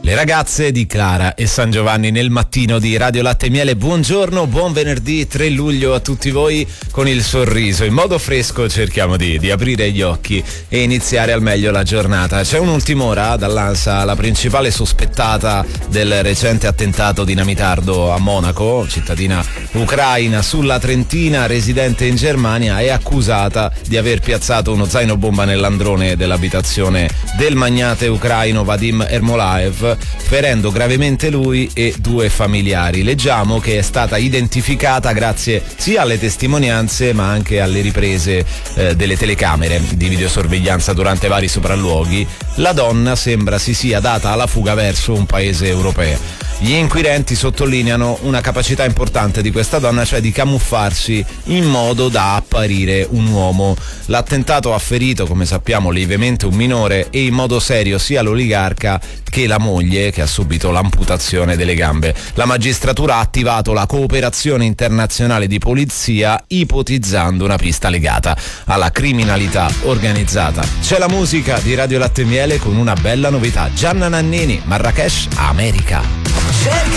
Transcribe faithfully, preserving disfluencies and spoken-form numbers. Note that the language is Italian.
Le ragazze di Clara e San Giovanni nel mattino di Radio Latte e Miele. Buongiorno, buon venerdì tre luglio a tutti voi con il sorriso. In modo fresco cerchiamo di, di aprire gli occhi e iniziare al meglio la giornata. C'è un'ultima ora dall'ANSA, la principale sospettata del recente attentato dinamitardo a Monaco, cittadina ucraina sulla Trentina, residente in Germania, è accusata di aver piazzato uno zaino bomba nell'androne dell'abitazione del magnate ucraino Vadim Ermolaev, ferendo gravemente lui e due familiari. Leggiamo che è stata identificata grazie sia alle testimonianze ma anche alle riprese eh, delle telecamere di videosorveglianza durante vari sopralluoghi. La donna sembra si sia data alla fuga verso un paese europeo. Gli inquirenti sottolineano una capacità importante di questa donna, cioè di camuffarsi in modo da apparire un uomo. L'attentato ha ferito, come sappiamo, lievemente un minore e in modo serio sia l'oligarca che la moglie, che ha subito l'amputazione delle gambe. La magistratura ha attivato la cooperazione internazionale di polizia, ipotizzando una pista legata alla criminalità organizzata. C'è la musica di Radio Latte e Miele con una bella novità. Gianna Nannini, Marrakesh, America. Cerca